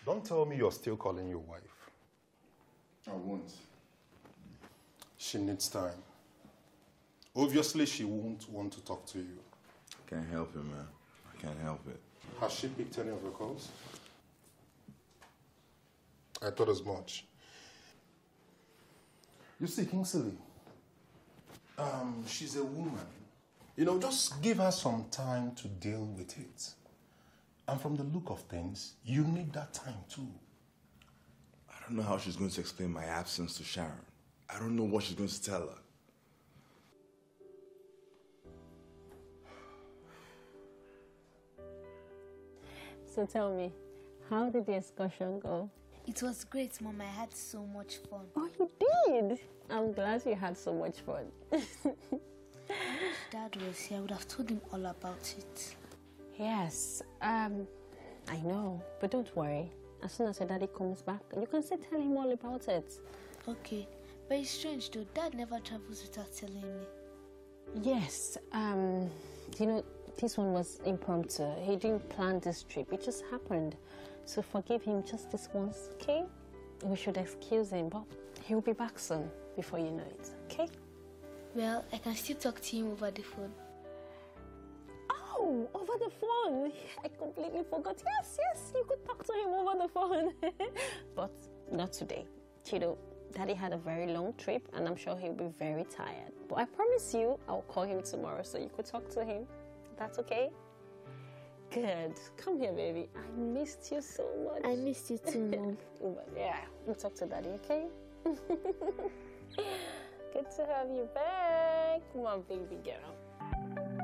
Don't tell me you're still calling your wife. I won't. She needs time. Obviously, she won't want to talk to you. I can't help it, man. I can't help it. Has she picked any of your calls? I thought as much. You see, Kingsley, she's a woman. You know, just give her some time to deal with it. And from the look of things, you need that time too. I don't know how she's going to explain my absence to Sharon. I don't know what she's going to tell her. So tell me, how did the excursion go? It was great, Mom. I had so much fun. Oh, you did? I'm glad you had so much fun. If Dad was here, I would have told him all about it. Yes, I know, but don't worry. As soon as your daddy comes back, you can still tell him all about it. Okay, but it's strange though. Dad never travels without telling me. Yes, you know, this one was impromptu. He didn't plan this trip. It just happened. So forgive him just this once, okay? We should excuse him, but he'll be back soon before you know it, okay? Well, I can still talk to him over the phone. Oh, over the phone. I completely forgot. Yes, you could talk to him over the phone. But not today. You know, Daddy had a very long trip and I'm sure he'll be very tired. But I promise you, I'll call him tomorrow so you could talk to him. That's okay? Good. Come here, baby. I missed you so much. I missed you too, Mom. But yeah, we'll talk to Daddy, okay? Good to have you back. Come on, baby girl.